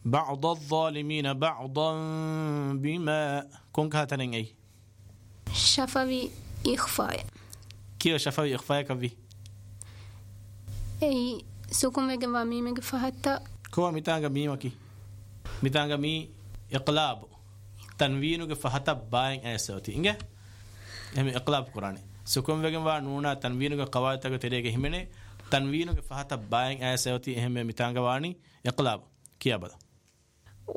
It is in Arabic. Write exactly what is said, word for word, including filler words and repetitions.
بعض الظالمين بعضا بما كونك هاتنين أي شفوي إخفاء كيو شفوي إخفاء كبي أي سكون وجن وميم فهتا كوا ميتانغ ميمكي ميتانغ مي إقلاب تنوينك فهتا باين أسوتي إنجا هم إقلاب قرآن سكون وجن ونونا تنوينك قواعد تك تريك همنه تنوينك فهتا باين أسوتي هم ميتانغ واني إقلاب كيا بدا